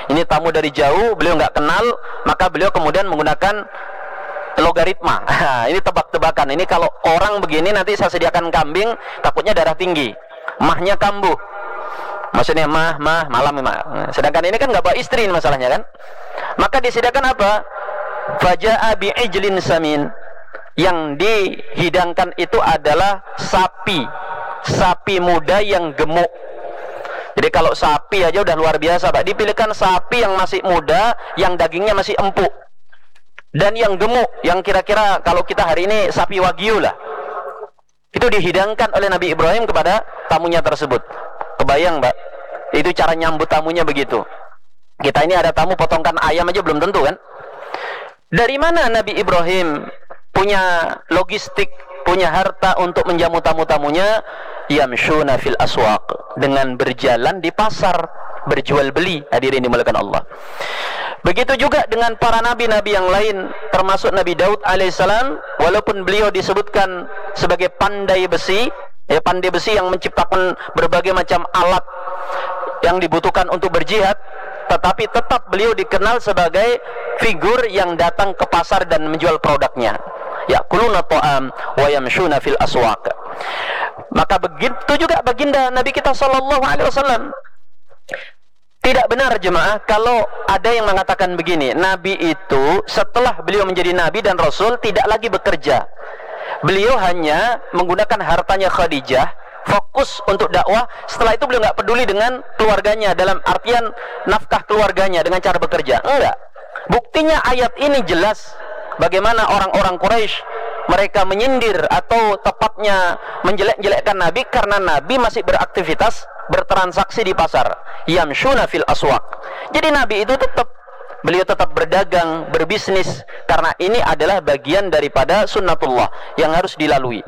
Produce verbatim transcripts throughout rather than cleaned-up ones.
Ini tamu dari jauh, beliau nggak kenal, maka beliau kemudian menggunakan logaritma. Ini tebak-tebakan. Ini kalau orang begini nanti saya sediakan kambing, takutnya darah tinggi, mahnya kambuh. Maksudnya mah, mah, malam mah. Sedangkan ini kan nggak bawa istri masalahnya kan. Maka disediakan apa? Faja'a bi'ijlin samin. Yang dihidangkan itu adalah sapi, sapi muda yang gemuk. Jadi kalau sapi aja udah luar biasa, Pak. Dipilihkan sapi yang masih muda, yang dagingnya masih empuk, dan yang gemuk, yang kira-kira kalau kita hari ini sapi wagyu lah. Itu dihidangkan oleh Nabi Ibrahim kepada tamunya tersebut. Kebayang, Mbak? Itu cara nyambut tamunya begitu. Kita ini ada tamu potongkan ayam aja belum tentu kan? Dari mana Nabi Ibrahim punya logistik, punya harta untuk menjamu tamu-tamunya? Yamshuna fil aswaq, dengan berjalan di pasar, berjual beli. Hadirin dimuliakan Allah. Begitu juga dengan para nabi-nabi yang lain, termasuk Nabi Daud alaihissalam, walaupun beliau disebutkan sebagai pandai besi, ya, pandai besi yang menciptakan berbagai macam alat yang dibutuhkan untuk berjihad, tetapi tetap beliau dikenal sebagai figur yang datang ke pasar dan menjual produknya. Ya'kuluna ta'am wa yamshuna fil aswaq. Maka begitu juga baginda Nabi kita sallallahu alaihi wasallam. Tidak benar jemaah kalau ada yang mengatakan begini, Nabi itu setelah beliau menjadi Nabi dan Rasul tidak lagi bekerja. Beliau hanya menggunakan hartanya Khadijah, fokus untuk dakwah. Setelah itu beliau nggak peduli dengan keluarganya, dalam artian nafkah keluarganya dengan cara bekerja. Enggak. Buktinya ayat ini jelas bagaimana orang-orang Quraisy mereka menyindir atau tepatnya menjelek-jelekkan Nabi karena Nabi masih beraktivitas, bertransaksi di pasar. Yamshuna fil aswaq. Jadi Nabi itu tetap, beliau tetap berdagang, berbisnis, karena ini adalah bagian daripada sunnatullah yang harus dilalui.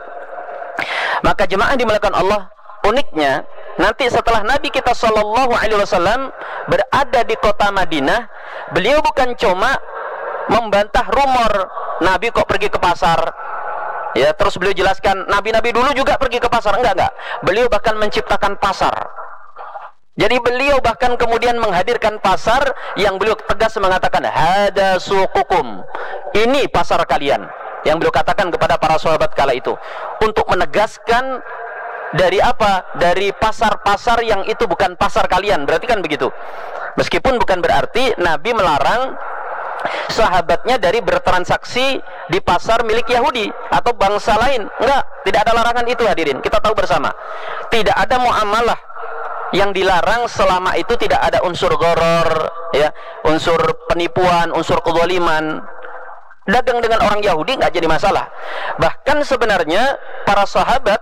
Maka jemaah dimuliakan Allah, uniknya nanti setelah Nabi kita sallallahu alaihi wasallam berada di kota Madinah, beliau bukan cuma membantah rumor Nabi kok pergi ke pasar, ya, terus beliau jelaskan nabi-nabi dulu juga pergi ke pasar. Enggak, enggak. Beliau bahkan menciptakan pasar. Jadi beliau bahkan kemudian menghadirkan pasar yang beliau tegas mengatakan hada suqukum. Ini pasar kalian. Yang beliau katakan kepada para sahabat kala itu untuk menegaskan dari apa? Dari pasar-pasar yang itu bukan pasar kalian. Berarti kan begitu. Meskipun bukan berarti Nabi melarang sahabatnya dari bertransaksi di pasar milik Yahudi atau bangsa lain. Enggak, tidak ada larangan itu hadirin. Kita tahu bersama. Tidak ada muamalah yang dilarang selama itu tidak ada unsur gharar, ya, unsur penipuan, unsur kezaliman. Dagang dengan orang Yahudi enggak jadi masalah. Bahkan sebenarnya para sahabat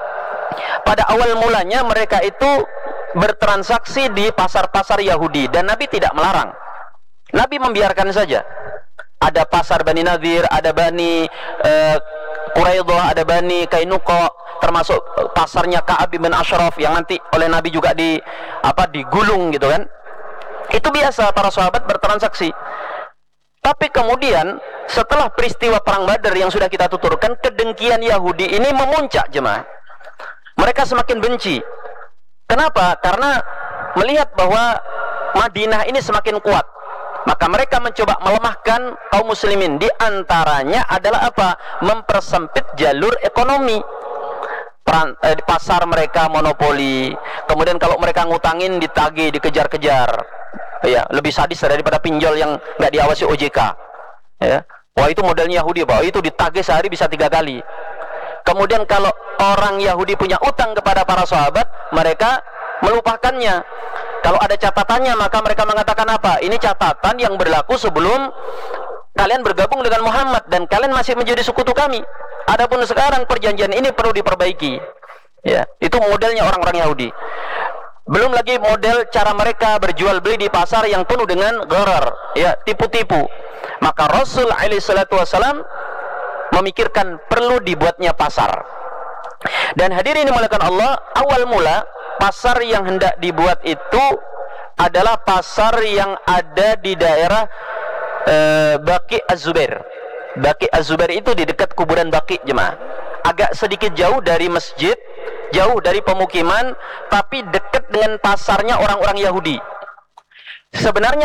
pada awal mulanya mereka itu bertransaksi di pasar-pasar Yahudi dan Nabi tidak melarang. Nabi membiarkan saja. Ada pasar Bani Nadir, ada Bani uh, Quraidah, ada Bani Kainuqa, termasuk pasarnya Ka'ab bin Ashraf yang nanti oleh Nabi juga di apa digulung gitu kan. Itu biasa para sahabat bertransaksi. Tapi kemudian setelah peristiwa perang Badar yang sudah kita tuturkan, kedengkian Yahudi ini memuncak jemaah. Mereka semakin benci. Kenapa? Karena melihat bahwa Madinah ini semakin kuat. Maka mereka mencoba melemahkan kaum muslimin. Di antaranya adalah apa? Mempersempit jalur ekonomi. Peran, eh, pasar mereka monopoli. Kemudian kalau mereka ngutangin ditagih, dikejar-kejar. Ya, lebih sadis daripada pinjol yang nggak diawasi O J K. Ya. Wah, itu modelnya Yahudi, Pak. Itu ditagih sehari bisa tiga kali. Kemudian kalau orang Yahudi punya utang kepada para sahabat, mereka melupakannya. Kalau ada catatannya, maka mereka mengatakan apa? Ini catatan yang berlaku sebelum kalian bergabung dengan Muhammad dan kalian masih menjadi sekutu kami. Adapun sekarang perjanjian ini perlu diperbaiki. Ya, itu modelnya orang-orang Yahudi. Belum lagi model cara mereka berjual beli di pasar yang penuh dengan gharar, ya, tipu-tipu. Maka Rasul alaihi salatu wasallam memikirkan perlu dibuatnya pasar. Dan hadirin dimuliakan Allah, awal mula pasar yang hendak dibuat itu adalah pasar yang ada di daerah uh, Baqi Az-Zubair. Baqi Az-Zubair itu di dekat kuburan Baqi jemaah. Agak sedikit jauh dari masjid, jauh dari pemukiman, tapi dekat dengan pasarnya orang-orang Yahudi. Sebenarnya